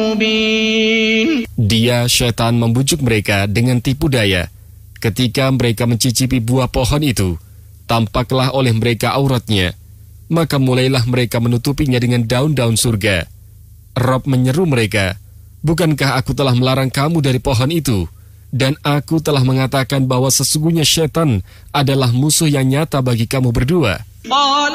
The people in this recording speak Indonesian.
Dia, syaitan, membujuk mereka dengan tipu daya. Ketika mereka mencicipi buah pohon itu, tampaklah oleh mereka auratnya. Maka mulailah mereka menutupinya dengan daun-daun surga. Rob menyeru mereka, "Bukankah aku telah melarang kamu dari pohon itu? Dan aku telah mengatakan bahwa sesungguhnya syaitan adalah musuh yang nyata bagi kamu berdua."